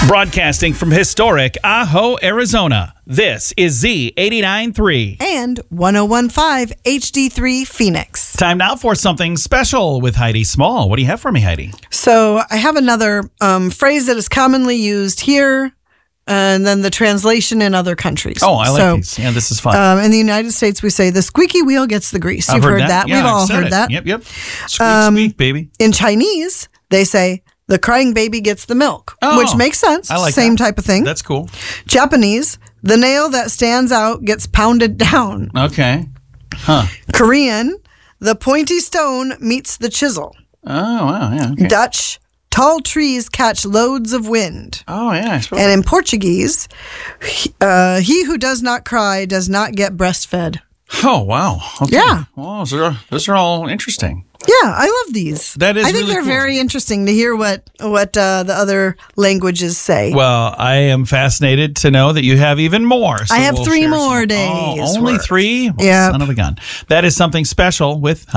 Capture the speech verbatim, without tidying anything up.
Broadcasting from historic Ajo, Arizona, this is Z eighty-nine point three. And one oh one point five H D three Phoenix. Time now for something special with Heidi Small. What do you have for me, Heidi? So I have another um, phrase that is commonly used here, and then the translation in other countries. Oh, I like so, these. Yeah, this is fun. Um, in the United States, we say the squeaky wheel gets the grease. I've You've heard heard that. that. Yeah, We've I've all said heard it. that. Yep, yep. Squeak, Um, squeak, baby. In Chinese, they say the crying baby gets the milk, Oh, which makes sense. I like Same that. type of thing. That's cool. Japanese, the nail that stands out gets pounded down. Okay. Huh. Korean, the pointy stone meets the chisel. Oh, wow. Yeah. Okay. Dutch, tall trees catch loads of wind. Oh, yeah. I suppose. And in Portuguese, he- uh, he who does not cry does not get breastfed. Oh, wow. Okay. Yeah. Well, those are, those are all interesting. Yeah, I love these. That is I think really they're cool. very interesting to hear what what uh, the other languages say. Well, I am fascinated to know that you have even more. So I have we'll three share more some- days Oh, only worth. three? Well, Yep. Son of a gun. That is something special with